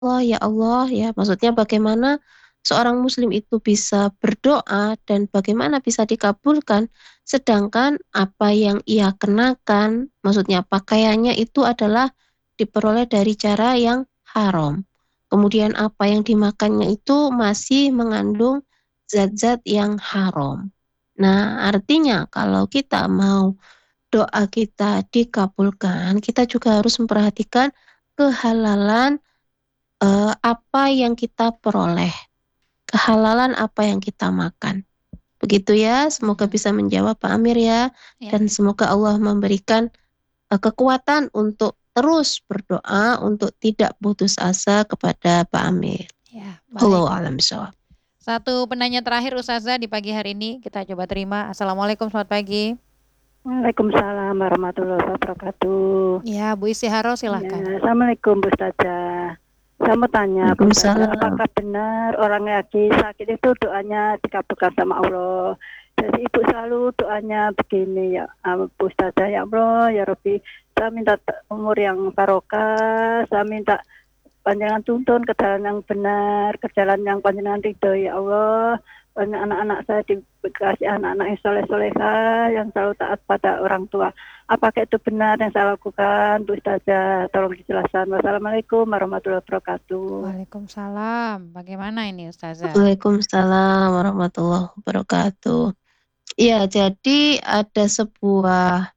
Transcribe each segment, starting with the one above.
Allah, ya maksudnya bagaimana seorang muslim itu bisa berdoa dan bagaimana bisa dikabulkan, sedangkan apa yang ia kenakan, maksudnya pakaiannya itu adalah diperoleh dari cara yang haram. Kemudian apa yang dimakannya itu masih mengandung zat-zat yang haram. Nah, artinya kalau kita mau doa kita dikabulkan, kita juga harus memperhatikan kehalalan apa yang kita peroleh, kehalalan apa yang kita makan. Begitu ya, semoga Mhm. bisa menjawab Pak Amir ya, Ya, dan semoga Allah memberikan kekuatan untuk terus berdoa, untuk tidak putus asa kepada Pak Amir. ya, baik. Wallahu a'lam bishawab. Satu penanya terakhir Ustazah di pagi hari ini kita coba terima. Assalamualaikum, selamat pagi. Waalaikumsalam warahmatullahi wabarakatuh. Ya, Bu Isyiharo Ya, silahkan. Assalamualaikum Bu Ustazah. Saya mau tanya Bu Ustazah, Waalaikumsalam. apakah benar orang lagi sakit itu doanya dikabulkan sama Allah? Jadi Ibu selalu doanya begini ya, Bu Ustazah, ya Allah, ya Rabbi, saya minta umur yang barokah, saya minta panjangan tuntun ke jalan yang benar, ke jalan yang panjangan ridho ya Allah. Banyak anak-anak saya dikasih anak-anak yang soleh-solehah, yang selalu taat pada orang tua. Apakah itu benar yang saya lakukan, Bu Ustazah? Tolong dijelaskan. Wassalamualaikum warahmatullahi wabarakatuh. Waalaikumsalam. Bagaimana ini Ustazah? Waalaikumsalam warahmatullahi wabarakatuh. Ya, jadi ada sebuah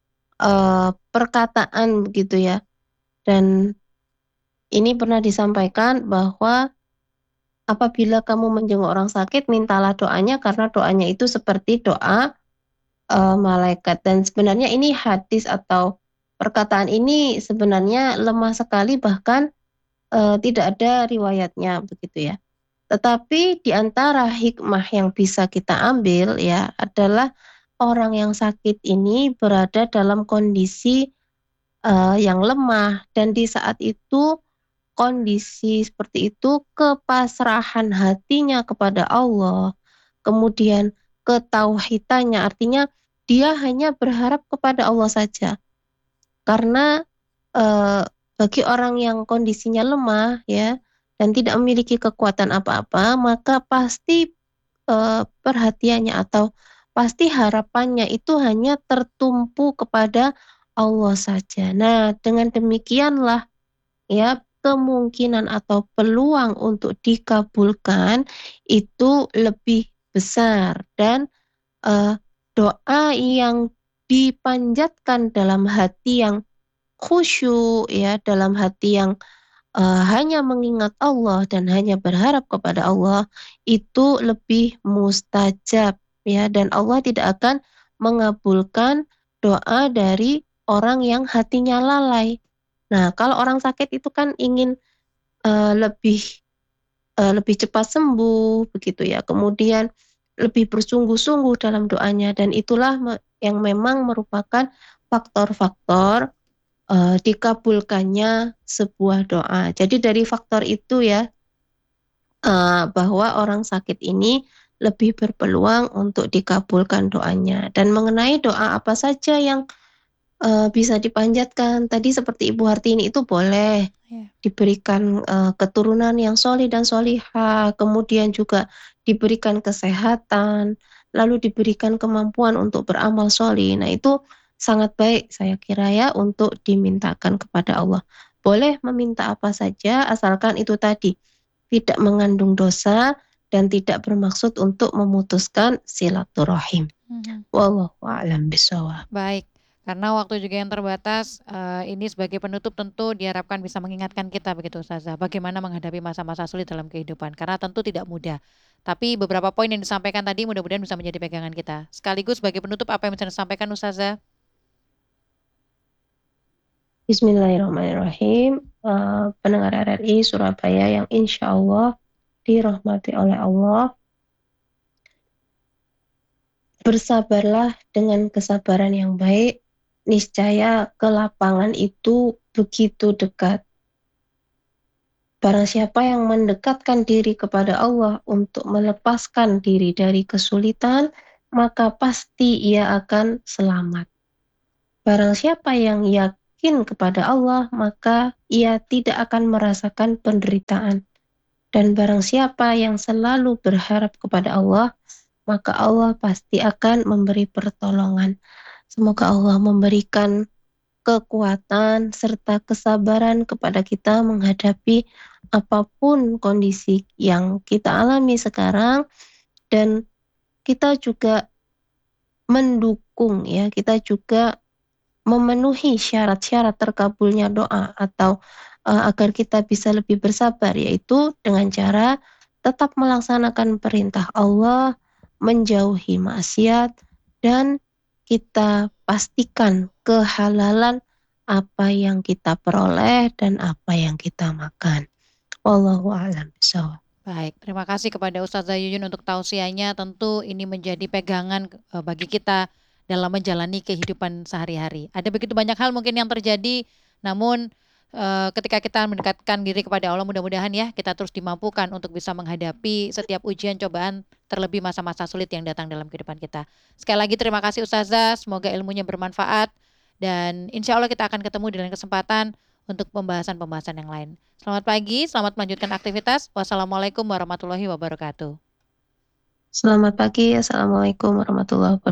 perkataan begitu ya, dan ini pernah disampaikan bahwa apabila kamu menjenguk orang sakit, mintalah doanya karena doanya itu seperti doa malaikat. Dan sebenarnya ini hadis atau perkataan ini sebenarnya lemah sekali, bahkan tidak ada riwayatnya begitu ya. Tetapi di antara hikmah yang bisa kita ambil ya adalah orang yang sakit ini berada dalam kondisi yang lemah, dan di saat itu kondisi seperti itu kepasrahan hatinya kepada Allah, kemudian ketauhidannya, artinya dia hanya berharap kepada Allah saja. Karena eh, bagi orang yang kondisinya lemah ya dan tidak memiliki kekuatan apa-apa, maka pasti perhatiannya atau pasti harapannya itu hanya tertumpu kepada Allah saja. Nah, dengan demikianlah ya kemungkinan atau peluang untuk dikabulkan itu lebih besar, dan eh, doa yang dipanjatkan dalam hati yang khusyuk ya, dalam hati yang hanya mengingat Allah dan hanya berharap kepada Allah itu lebih mustajab ya, dan Allah tidak akan mengabulkan doa dari orang yang hatinya lalai. Nah, kalau orang sakit itu kan ingin lebih lebih cepat sembuh begitu ya. Kemudian lebih bersungguh-sungguh dalam doanya, dan itulah yang memang merupakan faktor-faktor dikabulkannya sebuah doa. Jadi dari faktor itu ya, bahwa orang sakit ini lebih berpeluang untuk dikabulkan doanya. Dan mengenai doa apa saja yang bisa dipanjatkan, tadi seperti Ibu Hartini itu boleh Ya. diberikan keturunan yang solih dan solihah, kemudian juga diberikan kesehatan, lalu diberikan kemampuan untuk beramal solih. Nah, itu sangat baik saya kira ya untuk dimintakan kepada Allah. Boleh meminta apa saja asalkan itu tadi tidak mengandung dosa dan tidak bermaksud untuk memutuskan silaturahim. Mhm. Wallahu a'lam bishawab. Baik, karena waktu juga yang terbatas, ini sebagai penutup tentu diharapkan bisa mengingatkan kita begitu Ustazah, bagaimana menghadapi masa-masa sulit dalam kehidupan, karena tentu tidak mudah. Tapi beberapa poin yang disampaikan tadi mudah-mudahan bisa menjadi pegangan kita. Sekaligus sebagai penutup apa yang bisa disampaikan Ustazah? Bismillahirrahmanirrahim. Pendengar RRI Surabaya yang insya Allah dirahmati oleh Allah, bersabarlah dengan kesabaran yang baik. Niscaya kelapangan itu begitu dekat. Barang siapa yang mendekatkan diri kepada Allah untuk melepaskan diri dari kesulitan, maka pasti ia akan selamat. Barang siapa yang yakin kepada Allah, maka ia tidak akan merasakan penderitaan. Dan barang siapa yang selalu berharap kepada Allah, maka Allah pasti akan memberi pertolongan. Semoga Allah memberikan kekuatan serta kesabaran kepada kita menghadapi apapun kondisi yang kita alami sekarang, dan kita juga mendukung ya, kita juga memenuhi syarat-syarat terkabulnya doa atau agar kita bisa lebih bersabar, yaitu dengan cara tetap melaksanakan perintah Allah, menjauhi maksiat, dan kita pastikan kehalalan apa yang kita peroleh dan apa yang kita makan. Wallahu a'lam bishawab. Baik, terima kasih kepada Ustazah Yuyun untuk tausiahnya. Tentu ini menjadi pegangan bagi kita dalam menjalani kehidupan sehari-hari. Ada begitu banyak hal mungkin yang terjadi, namun ketika kita mendekatkan diri kepada Allah, mudah-mudahan ya kita terus dimampukan untuk bisa menghadapi setiap ujian, cobaan, terlebih masa-masa sulit yang datang dalam kehidupan kita. Sekali lagi terima kasih Ustazah, semoga ilmunya bermanfaat, dan insya Allah kita akan ketemu di lain kesempatan untuk pembahasan-pembahasan yang lain. Selamat pagi, selamat melanjutkan aktivitas. Wassalamualaikum warahmatullahi wabarakatuh. Selamat pagi, Assalamualaikum warahmatullahi wabarakatuh.